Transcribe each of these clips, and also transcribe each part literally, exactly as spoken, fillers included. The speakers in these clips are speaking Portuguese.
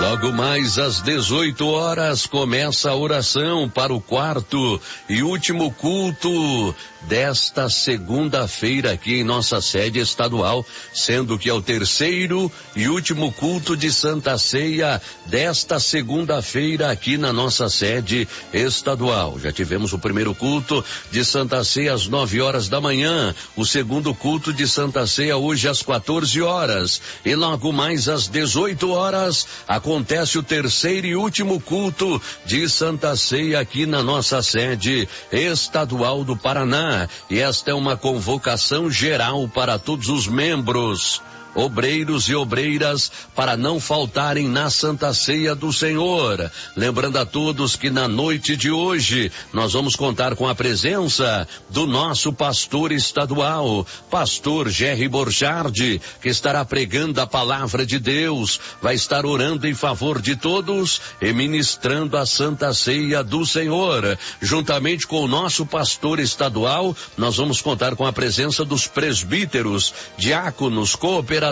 Logo mais às dezoito horas começa a oração para o quarto e último culto desta segunda-feira aqui em nossa sede estadual, sendo que é o terceiro e último culto de Santa Ceia desta segunda-feira aqui na nossa sede estadual. Já tivemos o primeiro culto de Santa Ceia às nove horas da manhã, o segundo culto de Santa Ceia hoje às quatorze horas e logo mais às dezoito horas acontece o terceiro e último culto de Santa Ceia aqui na nossa sede estadual do Paraná. E esta é uma convocação geral para todos os membros, obreiros e obreiras, para não faltarem na Santa Ceia do Senhor. Lembrando a todos que na noite de hoje nós vamos contar com a presença do nosso pastor estadual, pastor Jerry Borchardi, que estará pregando a palavra de Deus, vai estar orando em favor de todos e ministrando a Santa Ceia do Senhor. Juntamente com o nosso pastor estadual, nós vamos contar com a presença dos presbíteros, diáconos, cooperadores,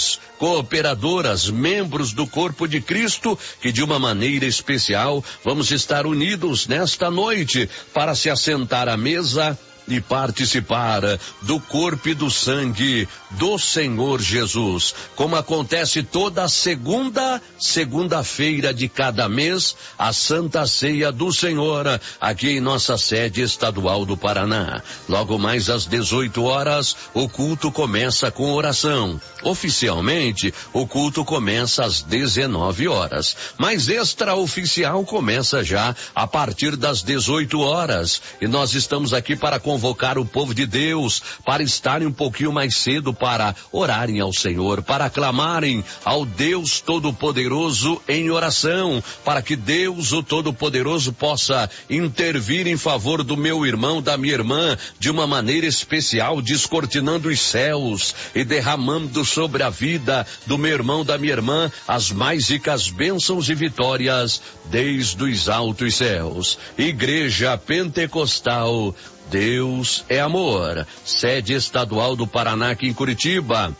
cooperadoras, membros do corpo de Cristo, que de uma maneira especial vamos estar unidos nesta noite para se assentar à mesa e participar do corpo e do sangue do Senhor Jesus, como acontece toda segunda, segunda-feira de cada mês, a Santa Ceia do Senhor, aqui em nossa sede estadual do Paraná. Logo mais às dezoito horas, o culto começa com oração. Oficialmente, o culto começa às dezenove horas, mas extraoficial começa já a partir das dezoito horas, e nós estamos aqui para convocar o povo de Deus para estarem um pouquinho mais cedo para orarem ao Senhor, para clamarem ao Deus Todo-Poderoso em oração, para que Deus o Todo-Poderoso possa intervir em favor do meu irmão, da minha irmã, de uma maneira especial, descortinando os céus e derramando sobre a vida do meu irmão, da minha irmã, as mais ricas bênçãos e vitórias desde os altos céus. Igreja Pentecostal Deus é Amor, sede estadual do Paraná aqui em Curitiba,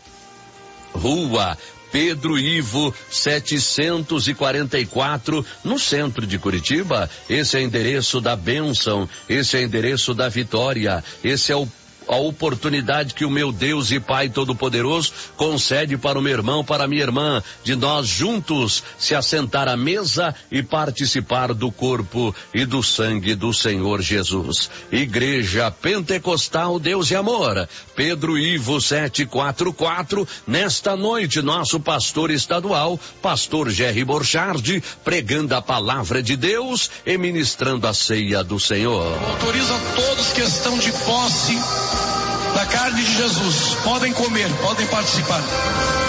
Rua Pedro Ivo setecentos e quarenta e quatro, no centro de Curitiba. Esse é o endereço da bênção, esse é o endereço da vitória, esse é o a oportunidade que o meu Deus e Pai Todo-Poderoso concede para o meu irmão, para a minha irmã, de nós juntos se assentar à mesa e participar do corpo e do sangue do Senhor Jesus. Igreja Pentecostal Deus e Amor, Pedro Ivo setecentos e quarenta e quatro, nesta noite nosso pastor estadual, pastor Jerry Borchardi, pregando a palavra de Deus e ministrando a ceia do Senhor. Autoriza a todos que estão de posse da carne de Jesus, podem comer, podem participar.